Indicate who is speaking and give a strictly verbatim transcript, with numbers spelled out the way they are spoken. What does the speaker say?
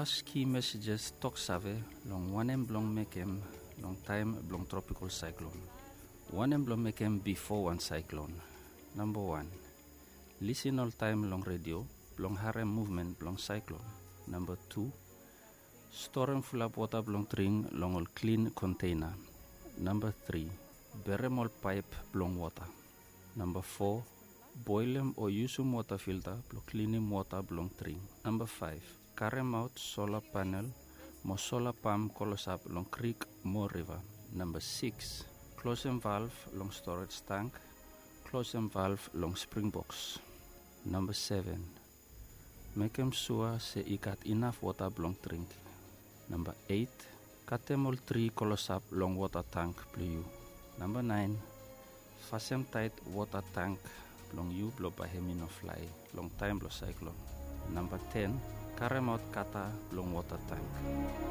Speaker 1: first key messages talk save long one and blong mekem long time blong tropical cyclone. One and blong mekem before one cyclone. Number one, listen all time long radio blong harem movement blong cyclone. Number two, store and full up water blong drink long all clean container. Number three, berem all pipe blong water. Number four, boil them or use some water filter blong cleaning water blong drink. Number five, carry out solar panel mo solar pump colos up long creek mo river. Number six, close and valve long storage tank, close and valve long spring box. Number seven, make them sure say you got enough water blong drink. Number eight, cut them all three colos up long water tank blue. Number nine, fasten tight water tank long you blow by hemi no fly long time blow cyclone. Number ten, carry out kata long water tank.